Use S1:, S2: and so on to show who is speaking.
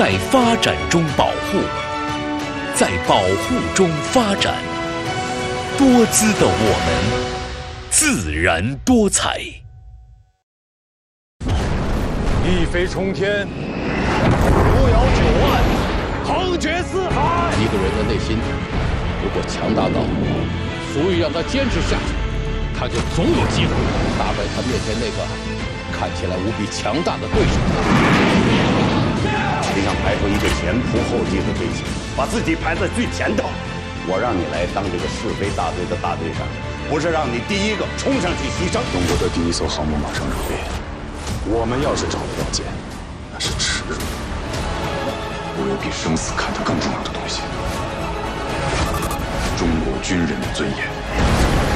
S1: 在发展中保护，在保护中发展。多姿的我们，自然多彩。
S2: 一飞冲天，扶摇9万，横绝四海。
S3: 一个人的内心如果强大到足以让他坚持下去，他就总有机会打败他面前那个看起来无比强大的对手。
S4: 你想排出一个前仆后继的队形，把自己排在最前头。我让你来当这个是非大队的大队长，不是让你第一个冲上去牺牲。
S5: 中国的第一艘航母马上入列，我们要是找不到剑，那是耻辱。我有比生死看得更重要的东西：中国军人的尊严。